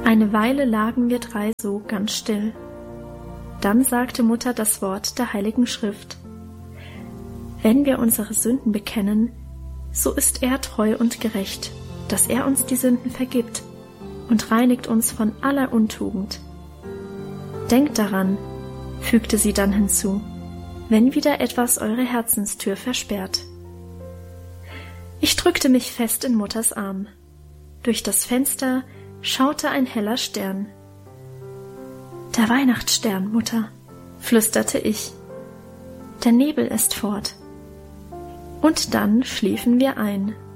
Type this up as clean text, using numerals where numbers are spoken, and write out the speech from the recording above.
Eine Weile lagen wir drei so ganz still. Dann sagte Mutter das Wort der Heiligen Schrift. Wenn wir unsere Sünden bekennen, so ist er treu und gerecht, dass er uns die Sünden vergibt und reinigt uns von aller Untugend. Denkt daran, fügte sie dann hinzu, wenn wieder etwas eure Herzenstür versperrt. Ich drückte mich fest in Mutters Arm. Durch das Fenster schaute ein heller Stern. »Der Weihnachtsstern, Mutter«, flüsterte ich. »Der Nebel ist fort.« Und dann schliefen wir ein.